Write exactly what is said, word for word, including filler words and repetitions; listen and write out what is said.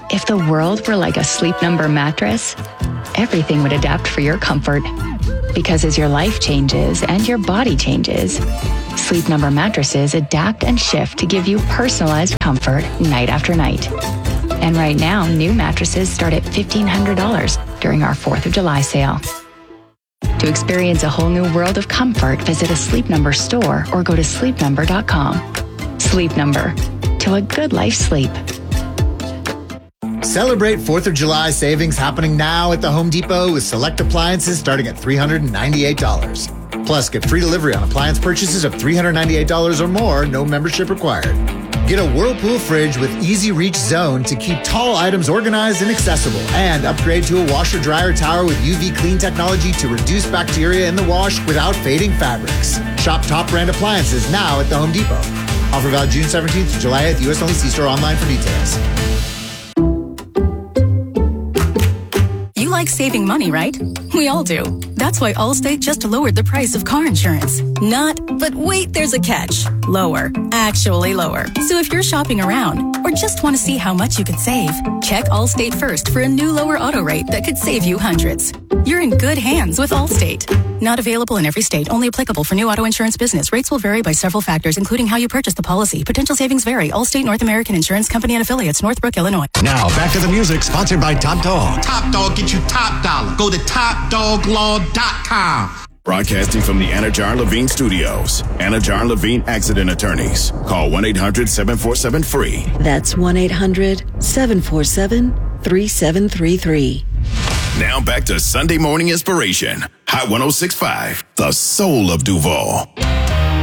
If the world were like a Sleep Number mattress, everything would adapt for your comfort. Because as your life changes and your body changes, Sleep Number mattresses adapt and shift to give you personalized comfort night after night. And right now, new mattresses start at fifteen hundred dollars during our fourth of July sale. To experience a whole new world of comfort, visit a Sleep Number store or go to sleep number dot com. Sleep Number. To a good life sleep. Celebrate fourth of July savings happening now at the Home Depot with select appliances starting at three hundred ninety-eight dollars. Plus, get free delivery on appliance purchases of three hundred ninety-eight dollars or more, no membership required. Get a Whirlpool fridge with Easy Reach Zone to keep tall items organized and accessible. And upgrade to a washer-dryer tower with U V clean technology to reduce bacteria in the wash without fading fabrics. Shop top brand appliances now at the Home Depot. Offer valid June seventeenth to July eighth, U S only. See store online for details. You like saving money, right? We all do. That's why Allstate just lowered the price of car insurance. Not, but wait, there's a catch. Lower. Actually lower. So if you're shopping around or just want to see how much you could save, check Allstate first for a new lower auto rate that could save you hundreds. You're in good hands with Allstate. Not available in every state. Only applicable for new auto insurance business. Rates will vary by several factors, including how you purchase the policy. Potential savings vary. Allstate North American Insurance Company and affiliates, Northbrook, Illinois. Now, back to the music, sponsored by Top Dog. Top Dog get you top dollar. Go to top dog law dot com. Broadcasting from the Anajar Levine Studios. Anajar Levine Accident Attorneys. Call one eight hundred seven four seven free. That's one eight hundred seven four seven three seven three three. Now back to Sunday Morning Inspiration. Hot one oh six point five, the soul of Duval.